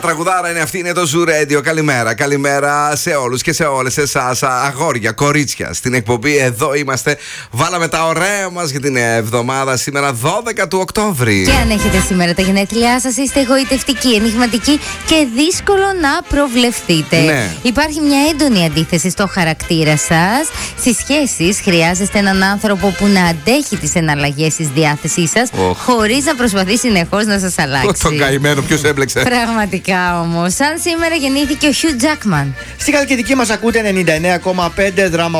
Τραγουδάρα είναι αυτή, είναι το Zoo Radio. Καλημέρα, καλημέρα σε όλους και σε όλες εσάς, αγόρια, κορίτσια. Στην εκπομπή εδώ είμαστε. Βάλαμε τα ωραία μας για την εβδομάδα σήμερα, 12 του Οκτώβρη. Και αν έχετε σήμερα τα γενέθλιά σας, είστε εγωιτευτικοί, ενιγματικοί και δύσκολο να προβλεφθείτε. Ναι. Υπάρχει μια έντονη αντίθεση στο χαρακτήρα σας. Στις σχέσεις χρειάζεστε έναν άνθρωπο που να αντέχει τις εναλλαγές της διάθεσής σας, χωρίς να προσπαθεί συνεχώς να σας αλλάξει. Τον καημένο, ποιος έμπλεξε. Πραγματικά όμως, σαν σήμερα γεννήθηκε ο Hugh Jackman. Στη Χαλκιδική μας ακούτε 99,5, Δράμα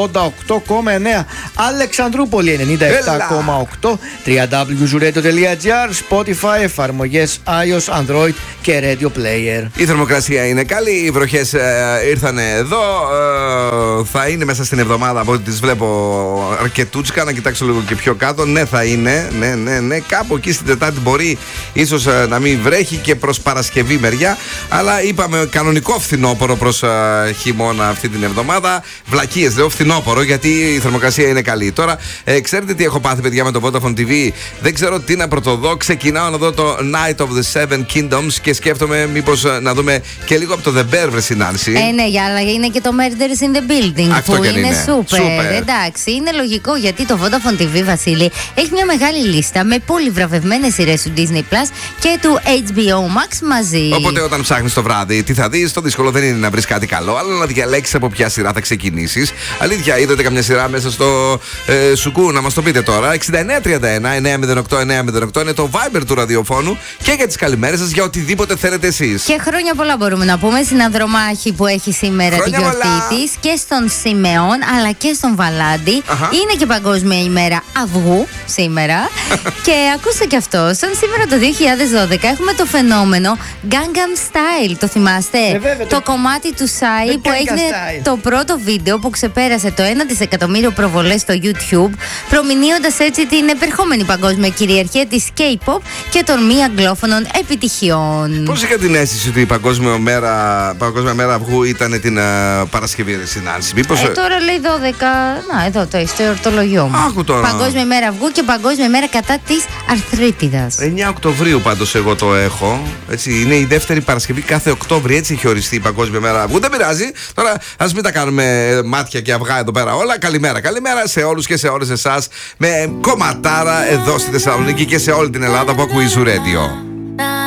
88,9, Αλεξανδρούπολη 97,8, www.zuradio.gr, Spotify, εφαρμογές iOS, Android και Radio Player. Η θερμοκρασία είναι καλή, οι βροχές ήρθαν εδώ, θα είναι μέσα στην εβδομάδα από ό,τι τις βλέπω αρκετούτσικα, να κοιτάξω λίγο και πιο κάτω. Ναι, θα είναι, ναι, κάπου εκεί στην Τετάρτη μπορεί ίσως να μην βρέχει και προς Παρασκευή μεριά, αλλά είπαμε κανονικό φθινόπωρο προς χειμώνα αυτή την εβδομάδα. Βλακίες λέω, φθινόπωρο, γιατί η θερμοκρασία είναι καλή. Τώρα, ξέρετε τι έχω πάθει, παιδιά, με το Vodafone TV? Δεν ξέρω τι να πρωτοδώ. Ξεκινάω να δω το Night of the Seven Kingdoms και σκέφτομαι μήπως να δούμε και λίγο από το The Bear, Νάνση. Ναι, αλλά είναι και το Murders in the Building. Αυτό που είναι super. Εντάξει, είναι λογικό, γιατί το Vodafone TV, Βασίλη, έχει μια μεγάλη λίστα με πολύ βραβευμένες σειρές του Disney Plus και του HBO Max μαζί. Οπότε όταν ψάχνεις το βράδυ, τι θα δεις? Το δύσκολο δεν είναι να βρεις κάτι καλό, αλλά να διαλέξεις από ποια σειρά θα ξεκινήσεις. Αλήθεια, είδατε καμιά σειρά μέσα στο σουκού? Να μας το πείτε τώρα. 6931-908-908 είναι το Viber του ραδιοφώνου και για τις καλημέρες σας, για οτιδήποτε θέλετε εσείς. Και χρόνια πολλά μπορούμε να πούμε στην Ανδρομάχη που έχει σήμερα τη γιορτή της, και στον Σιμεών αλλά και στον Βαλάντι. Είναι και Παγκόσμια ημέρα αυγού σήμερα. Και ακούστε και αυτό, σαν σήμερα το 2012 έχουμε το φαινόμενο Gangnam Style, το θυμάστε? Το κομμάτι του Psy που έγινε το πρώτο βίντεο που ξεπέρασε το 1 δισεκατομμύριο προβολές στο YouTube, προμηνύοντας έτσι την επερχόμενη παγκόσμια κυριαρχία της K-pop και των μη αγγλόφωνων επιτυχιών. Πώς είχα την αίσθηση ότι η Παγκόσμια μέρα αυγού ήταν την Παρασκευή, Νάνση? Μήπως... τώρα λέει 12. Να, εδώ το έχεις, το εορτολογιό μου. Άκου τώρα. Παγκόσμια μέρα αυγού και Παγκόσμια μέρα κατά της αρθρίτιδας. 9 Οκτωβρίου πάντως εγώ το έχω. Έτσι, είναι η δεύτερη Παρασκευή κάθε Οκτώβρη. Έτσι έχει οριστεί η Παγκόσμια μέρα αυγού. Δεν πειράζει. Τώρα ας μην τα κάνουμε μάτια και αυγά εδώ πέρα όλα. Καλημέρα, καλημέρα σε όλους και σε όλες εσάς. Με κομματάρα εδώ στη Θεσσαλονίκη και σε όλη την Ελλάδα που ακούει Zoo Radio.